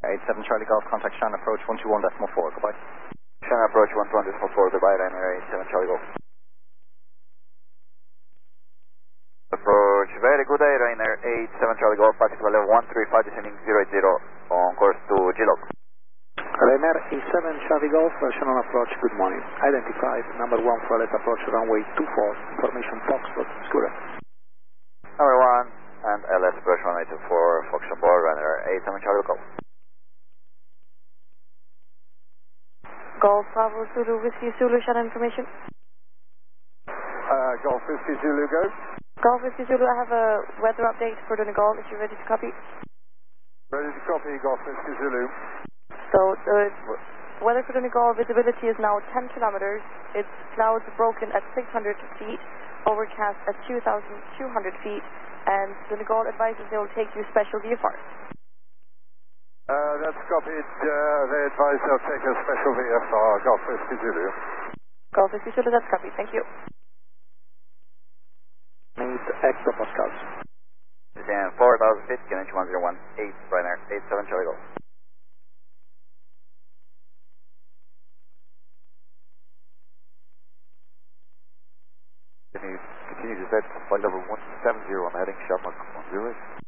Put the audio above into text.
87 Charlie Golf, contact Shannon approach 121.4, goodbye. Shannon approach 121.4, goodbye, Ryanair 87 Charlie Golf. Approach, very good day, Ryanair 87 Charlie Golf, practical level 135, descending 080 on course to G-Log. Ryanair 87 Charlie Golf, Shannon approach, good morning. Identified, number 1 for let approach runway 24, information Foxtrot, Scooter. Number 1 and LS approach runway 24, Fox on board, Ryanair 87 Charlie Golf. Golf Bravo Zulu, Whiskey Zulu, Shannon information. Golf Whiskey Zulu, go. Golf Whiskey Zulu, I have a weather update for Donegal, if you're ready to copy. Ready to copy, Golf Whiskey Zulu. So, the weather for Donegal, visibility is now 10 kilometers. It's clouds broken at 600 feet, overcast at 2,200 feet, and Donegal advises they will take you special VFR. That's copied. They advise they'll take a special VFR, Golf Whiskey Zulu. Golf Whiskey Zulu, that's copied. Thank you. 8 hectopascals. Descend 4,000 feet, QNH 1018, Ryanair 87 Charlie Golf. Continue to set flight level 170 on heading Sharp Mark 10.